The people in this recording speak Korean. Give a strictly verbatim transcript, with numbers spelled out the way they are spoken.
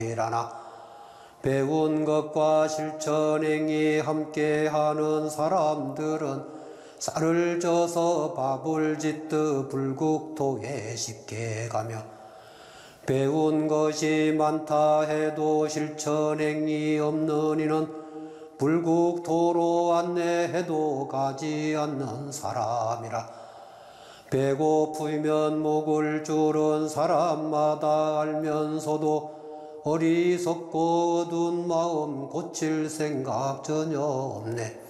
이라나 배운 것과 실천행이 함께하는 사람들은 쌀을 쪄서 밥을 짓듯 불국토에 쉽게 가며 배운 것이 많다 해도 실천행이 없는 이는 불국토로 안내해도 가지 않는 사람이라. 배고프면 목을 줄은 사람마다 알면서도 어리석고 어두운 마음 고칠 생각 전혀 없네.